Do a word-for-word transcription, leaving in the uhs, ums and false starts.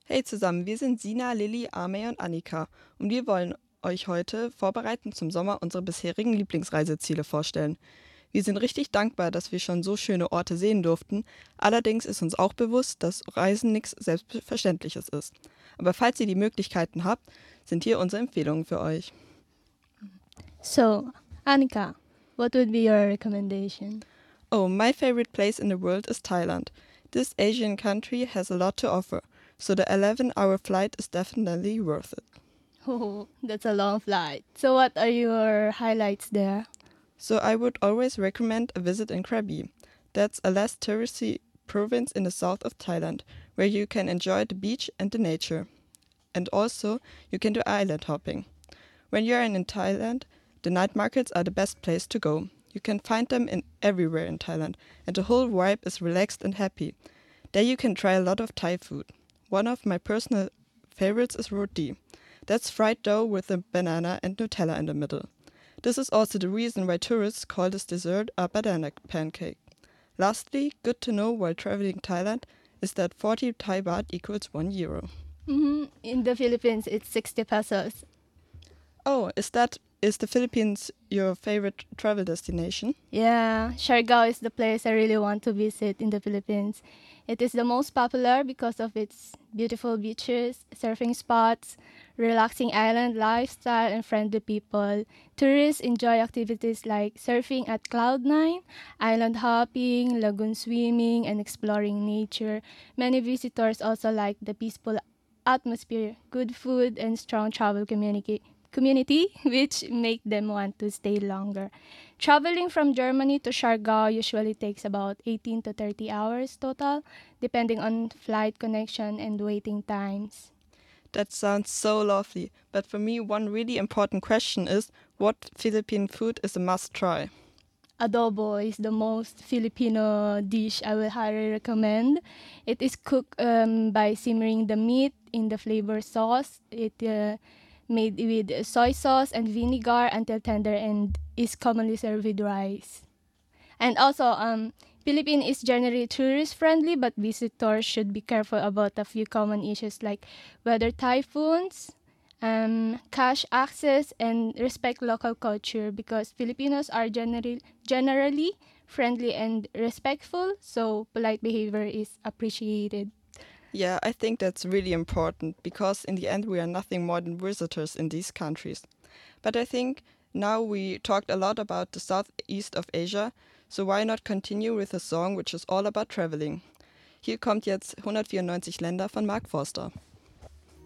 Hey zusammen, wir sind Sina, Lilly, Amey und Annika und wir wollen euch heute vorbereitend zum Sommer unsere bisherigen Lieblingsreiseziele vorstellen. Wir sind richtig dankbar, dass wir schon so schöne Orte sehen durften, allerdings ist uns auch bewusst, dass Reisen nichts Selbstverständliches ist. Aber falls ihr die Möglichkeiten habt, sind hier unsere Empfehlungen für euch. So, Annika, what would be your recommendation? Oh, my favorite place in the world is Thailand. This Asian country has a lot to offer, so the eleven hour flight is definitely worth it. Oh, that's a long flight. So what are your highlights there? So I would always recommend a visit in Krabi. That's a less touristy province in the south of Thailand, where you can enjoy the beach and the nature. And also, you can do island hopping. When you are in Thailand, the night markets are the best place to go. You can find them in everywhere in Thailand, and the whole vibe is relaxed and happy. There you can try a lot of Thai food. One of my personal favorites is roti. That's fried dough with a banana and Nutella in the middle. This is also the reason why tourists call this dessert a banana pancake. Lastly, good to know while traveling Thailand is that forty Thai baht equals one euro. Mm-hmm. In the Philippines, it's sixty pesos. Oh, is that is the Philippines your favorite travel destination? Yeah, Siargao is the place I really want to visit in the Philippines. It is the most popular because of its beautiful beaches, surfing spots, relaxing island lifestyle, and friendly people. Tourists enjoy activities like surfing at Cloud nine, island hopping, lagoon swimming, and exploring nature. Many visitors also like the peaceful atmosphere, good food, and strong travel community community, which make them want to stay longer. Traveling from Germany to Siargao usually takes about eighteen to thirty hours total, depending on flight connection and waiting times. That sounds so lovely, but for me one really important question is what Philippine food is a must try? Adobo is the most Filipino dish I will highly recommend. It is cooked um, by simmering the meat in the flavor sauce. It uh, made with soy sauce and vinegar until tender and is commonly served with rice. And also, um, Philippines is generally tourist friendly, but visitors should be careful about a few common issues like weather typhoons, um, cash access, and respect local culture because Filipinos are generally generally friendly and respectful, so polite behavior is appreciated. Yeah, I think that's really important because in the end we are nothing more than visitors in these countries. But I think now we talked a lot about the southeast of Asia, so why not continue with a song which is all about traveling? Hier kommt jetzt hundertvierundneunzig Länder von Mark Forster.